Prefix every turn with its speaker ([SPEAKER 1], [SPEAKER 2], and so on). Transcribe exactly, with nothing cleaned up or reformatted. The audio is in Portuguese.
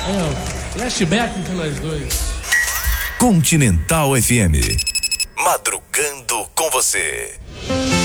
[SPEAKER 1] É, flashback entre nós dois.
[SPEAKER 2] Continental F M. Madrugando com você.